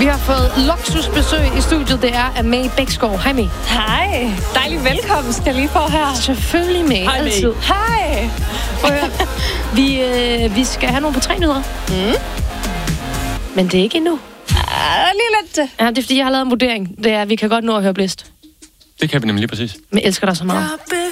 har fået luksusbesøg i studiet. Det er May Bæksgaard. Hej, May. Hej. Dejlig velkommen skal jeg lige få her. Selvfølgelig, May. Hej, altid. Hej. Vi skal have nogle på 3 nyheder. Men det er ikke endnu. Lige lidt. Ja, det er, fordi jeg har lavet en vurdering. Det er, at vi kan godt nå at høre Blæst. Det kan vi nemlig lige præcis. Men jeg elsker dig så meget.